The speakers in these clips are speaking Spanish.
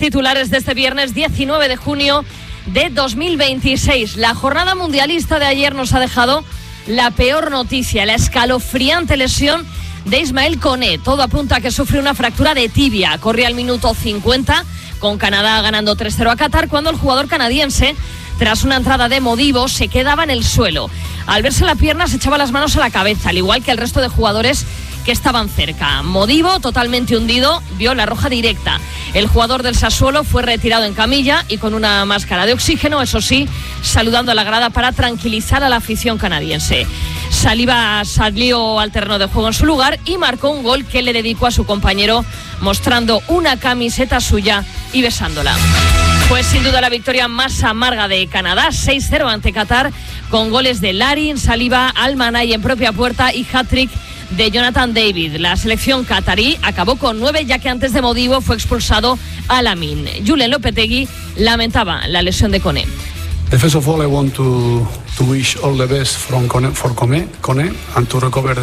titulares de este viernes 19 de junio de 2026. La jornada mundialista de ayer nos ha dejado la peor noticia, la escalofriante lesión de Ismael Koné. Todo apunta a que sufre una fractura de tibia. Corría al minuto 50, con Canadá ganando 3-0 a Qatar, cuando el jugador canadiense, tras una entrada de Modibo, se quedaba en el suelo. Al verse la pierna se echaba las manos a la cabeza, al igual que el resto de jugadores que estaban cerca. Modibo, totalmente hundido, vio la roja directa. El jugador del Sassuolo fue retirado en camilla y con una máscara de oxígeno, eso sí, saludando a la grada para tranquilizar a la afición canadiense. Saliba salió al terreno de juego en su lugar y marcó un gol que le dedicó a su compañero, mostrando una camiseta suya y besándola. Fue sin duda la victoria más amarga de Canadá, 6-0 ante Qatar, con goles de Larin, Saliba, Almanay en propia puerta y hat-trick de Jonathan David. La selección catarí acabó con 9, ya que antes de Modibo fue expulsado Alamin. Julen Lopetegui lamentaba la lesión de Koné. First of all, I want to wish all the best for Koné and to recover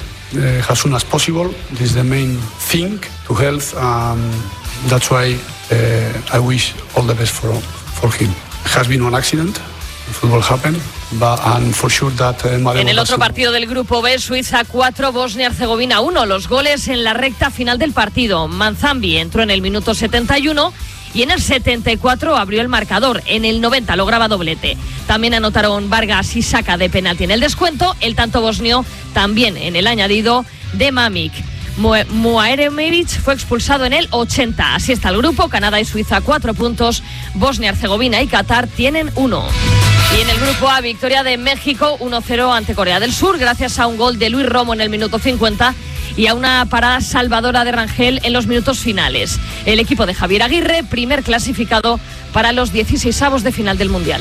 as soon as possible. This is the main thing, to health. That's why I wish all the best for him. It has been an accident. Football happened. And for sure that, en el otro partido del grupo B, Suiza 4, Bosnia-Herzegovina 1. Los goles en la recta final del partido. Manzambi entró en el minuto 71 y en el 74 abrió el marcador. En el 90 lograba doblete. También anotaron Vargas y Saka de penalti en el descuento. El tanto bosnio también en el añadido de Mamic. Muaremevic fue expulsado en el 80. Así está el grupo. Canadá y Suiza 4 puntos. Bosnia-Herzegovina y Qatar tienen 1. Y en el grupo A, victoria de México 1-0 ante Corea del Sur, gracias a un gol de Luis Romo en el minuto 50 y a una parada salvadora de Rangel en los minutos finales. El equipo de Javier Aguirre, primer clasificado para los 16avos de final del Mundial.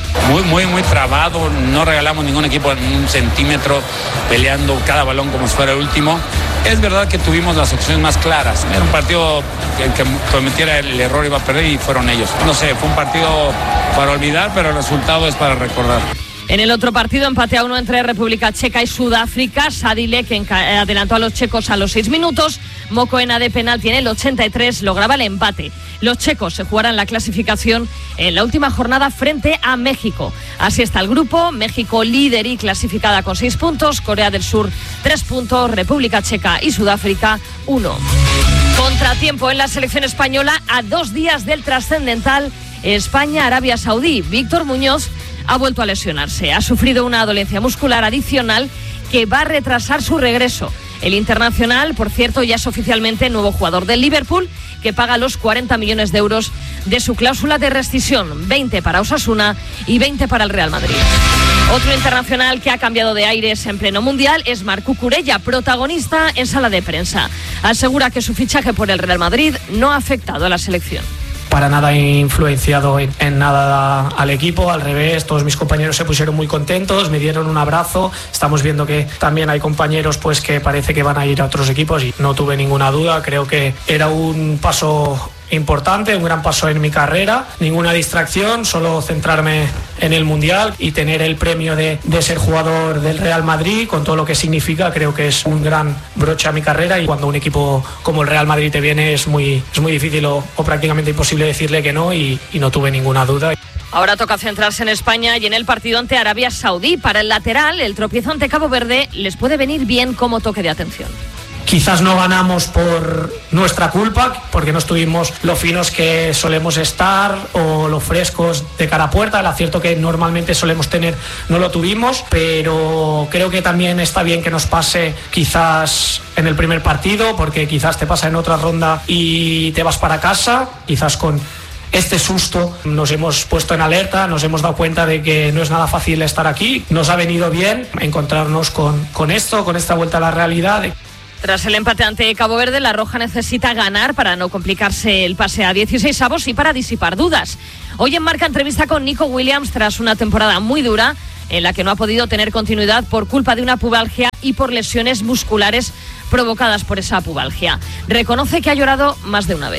Muy trabado, no regalamos ningún equipo en un centímetro, peleando cada balón como si fuera el último. Es verdad que tuvimos las opciones más claras. Era un partido que el que cometiera el error iba a perder y fueron ellos. No sé, fue un partido para olvidar, pero el resultado es para recordar. En el otro partido, empate a 1 entre República Checa y Sudáfrica. Sadile, que adelantó a los checos a los 6 minutos. Mokoena de penalti en el 83 lograba el empate. Los checos se jugarán la clasificación en la última jornada frente a México. Así está el grupo. México líder y clasificada con 6 puntos. Corea del Sur 3 puntos. República Checa y Sudáfrica 1. Contratiempo en la selección española a 2 días del trascendental España-Arabia Saudí. Víctor Muñoz ha vuelto a lesionarse. Ha sufrido una dolencia muscular adicional que va a retrasar su regreso. El internacional, por cierto, ya es oficialmente nuevo jugador del Liverpool, que paga los 40 millones de euros de su cláusula de rescisión, 20 para Osasuna y 20 para el Real Madrid. Otro internacional que ha cambiado de aires en pleno mundial es Marc Cucurella, protagonista en sala de prensa. Asegura que su fichaje por el Real Madrid no ha afectado a la selección. Para nada influenciado en nada al equipo, al revés, todos mis compañeros se pusieron muy contentos, me dieron un abrazo. Estamos viendo que también hay compañeros pues que parece que van a ir a otros equipos y no tuve ninguna duda. Creo que era un paso importante, un gran paso en mi carrera, ninguna distracción, solo centrarme en el Mundial y tener el premio de ser jugador del Real Madrid, con todo lo que significa. Creo que es un gran broche a mi carrera y cuando un equipo como el Real Madrid te viene es muy difícil o prácticamente imposible decirle que no y no tuve ninguna duda. Ahora toca centrarse en España y en el partido ante Arabia Saudí. Para el lateral, el tropiezo ante Cabo Verde les puede venir bien como toque de atención. Quizás no ganamos por nuestra culpa, porque no estuvimos lo finos que solemos estar o lo frescos de cara a puerta. El acierto que normalmente solemos tener no lo tuvimos, pero creo que también está bien que nos pase quizás en el primer partido, porque quizás te pasa en otra ronda y te vas para casa, quizás con este susto nos hemos puesto en alerta, nos hemos dado cuenta de que no es nada fácil estar aquí. Nos ha venido bien encontrarnos con esto, con esta vuelta a la realidad. Tras el empate ante Cabo Verde, la Roja necesita ganar para no complicarse el pase a 16avos y para disipar dudas. Hoy en Marca, entrevista con Nico Williams tras una temporada muy dura en la que no ha podido tener continuidad por culpa de una pubalgia y por lesiones musculares provocadas por esa pubalgia. Reconoce que ha llorado más de una vez.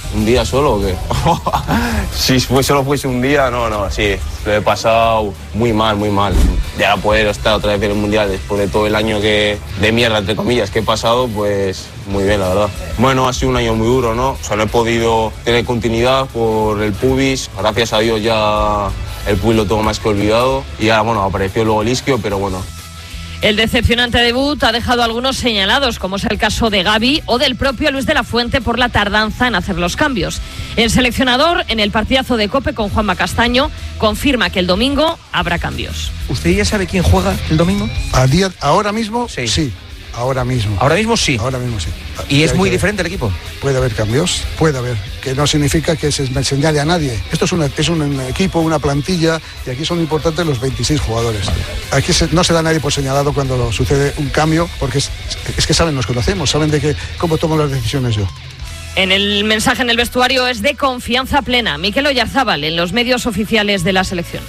¿Un día solo o qué? Si solo fuese un día, no, sí. Lo he pasado muy mal. Ya poder estar otra vez en el Mundial después de todo el año de mierda, entre comillas, que he pasado, pues muy bien, la verdad. Bueno, ha sido un año muy duro, ¿no? O sea, no he podido tener continuidad por el pubis. Gracias a Dios ya el pubis lo tengo más que olvidado. Y ya, bueno, apareció luego el isquio, pero bueno. El decepcionante debut ha dejado a algunos señalados, como es el caso de Gavi o del propio Luis de la Fuente por la tardanza en hacer los cambios. El seleccionador, en el partidazo de COPE con Juanma Castaño, confirma que el domingo habrá cambios. ¿Usted ya sabe quién juega el domingo? ¿Ahora mismo? Sí. Ahora mismo sí. ¿Y es muy diferente el equipo? Puede haber cambios, que no significa que se me señale a nadie. Esto es un equipo, una plantilla, y aquí son importantes los 26 jugadores. Vale. Aquí no se da a nadie por señalado cuando sucede un cambio, porque es que nos conocemos, saben cómo tomo las decisiones yo. En el mensaje en el vestuario es de confianza plena. Mikel Oyarzábal en los medios oficiales de la selección.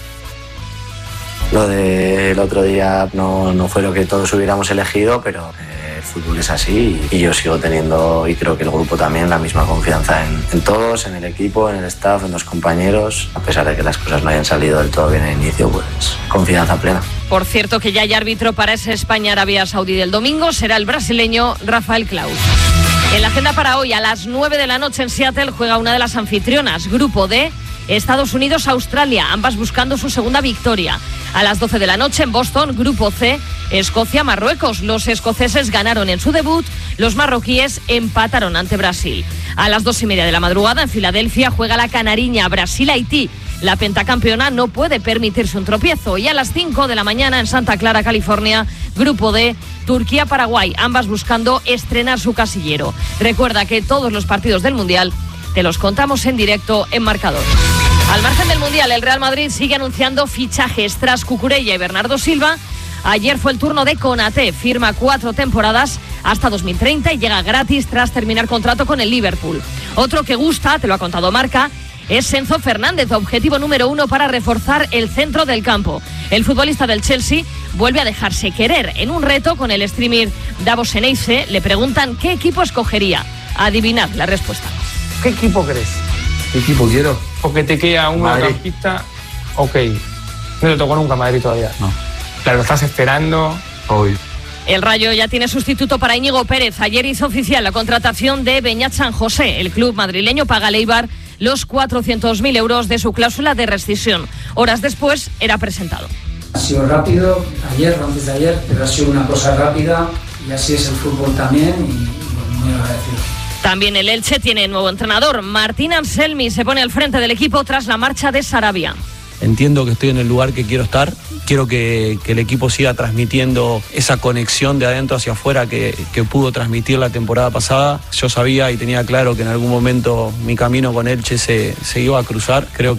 Lo del otro día no fue lo que todos hubiéramos elegido, pero el fútbol es así y yo sigo teniendo, y creo que el grupo también, la misma confianza en todos, en el equipo, en el staff, en los compañeros. A pesar de que las cosas no hayan salido del todo bien al inicio, pues confianza plena. Por cierto, que ya hay árbitro para ese España-Arabia Saudí del domingo, será el brasileño Rafael Claus. En la agenda para hoy, a las 9 de la noche en Seattle, juega una de las anfitrionas, Grupo D, Estados Unidos-Australia, ambas buscando su segunda victoria. A las 12 de la noche en Boston, Grupo C, Escocia-Marruecos. Los escoceses ganaron en su debut, los marroquíes empataron ante Brasil. A las 2:30 de la madrugada en Filadelfia juega la canariña Brasil-Haití. La pentacampeona no puede permitirse un tropiezo. Y a las 5 de la mañana en Santa Clara, California, Grupo D, Turquía-Paraguay, ambas buscando estrenar su casillero. Recuerda que todos los partidos del Mundial te los contamos en directo en Marcador. Al margen del Mundial, el Real Madrid sigue anunciando fichajes tras Cucurella y Bernardo Silva. Ayer fue el turno de Konaté, firma 4 temporadas hasta 2030 y llega gratis tras terminar contrato con el Liverpool. Otro que gusta, te lo ha contado Marca, es Enzo Fernández, objetivo número 1 para reforzar el centro del campo. El futbolista del Chelsea vuelve a dejarse querer. En un reto con el streamer Davos Eneice le preguntan qué equipo escogería. Adivinad la respuesta. ¿Qué equipo crees? ¿Qué equipo quiero? Porque te queda un mediocampista, ok. No te tocó nunca Madrid todavía. No. Claro, estás esperando. Hoy. El Rayo ya tiene sustituto para Íñigo Pérez. Ayer hizo oficial la contratación de Beñat San José. El club madrileño paga al Eibar los 400.000 euros de su cláusula de rescisión. Horas después era presentado. Ha sido rápido, ayer o antes de ayer, pero ha sido una cosa rápida y así es el fútbol también y muy agradecido. También el Elche tiene nuevo entrenador. Martín Anselmi se pone al frente del equipo tras la marcha de Sarabia. Entiendo que estoy en el lugar que quiero estar. Quiero que el equipo siga transmitiendo esa conexión de adentro hacia afuera que pudo transmitir la temporada pasada. Yo sabía y tenía claro que en algún momento mi camino con Elche se iba a cruzar. Creo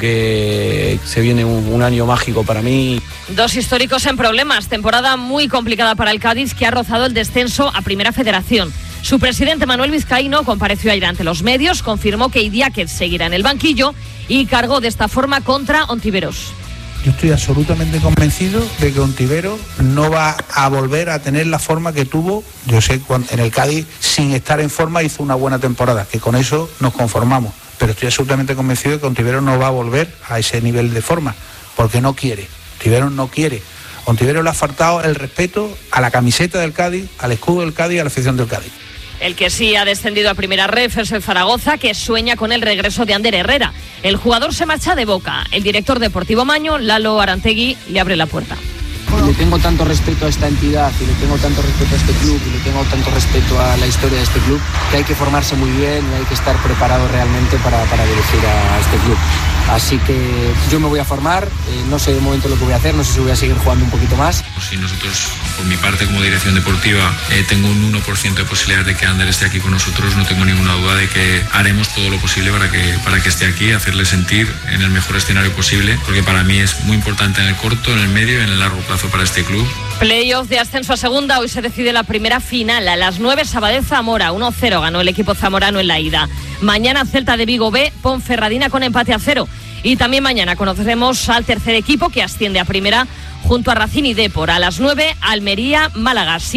que se viene un año mágico para mí. Dos históricos en problemas. Temporada muy complicada para el Cádiz, que ha rozado el descenso a Primera Federación. Su presidente Manuel Vizcaíno compareció ayer ante los medios, confirmó que Idiáquez seguirá en el banquillo y cargó de esta forma contra Ontiveros. Yo estoy absolutamente convencido de que Ontiveros no va a volver a tener la forma que tuvo. Yo sé, en el Cádiz, sin estar en forma, hizo una buena temporada, que con eso nos conformamos. Pero estoy absolutamente convencido de que Ontiveros no va a volver a ese nivel de forma, porque no quiere. Ontiveros no quiere. Ontiveros le ha faltado el respeto a la camiseta del Cádiz, al escudo del Cádiz y a la afición del Cádiz. El que sí ha descendido a Primera Ref es el Zaragoza, que sueña con el regreso de Ander Herrera. El jugador se marcha de Boca. El director deportivo Maño, Lalo Arantegui, le abre la puerta. Le tengo tanto respeto a esta entidad y le tengo tanto respeto a este club y le tengo tanto respeto a la historia de este club, que hay que formarse muy bien y hay que estar preparado realmente para dirigir a este club. Así que yo me voy a formar, no sé de momento lo que voy a hacer, no sé si voy a seguir jugando un poquito más. Si nosotros, por mi parte como dirección deportiva, tengo un 1% de posibilidades de que Ander esté aquí con nosotros, no tengo ninguna duda de que haremos todo lo posible para que esté aquí, hacerle sentir en el mejor escenario posible, porque para mí es muy importante en el corto, en el medio y en el largo plazo para este club. Playoff de ascenso a segunda, hoy se decide la primera final. A las 9, Sabadell-Zamora, 1-0 ganó el equipo zamorano en la ida. Mañana Celta de Vigo B, Ponferradina con empate a 0. Y también mañana conoceremos al tercer equipo que asciende a primera junto a Racing y Depor. A las 9, Almería-Málaga.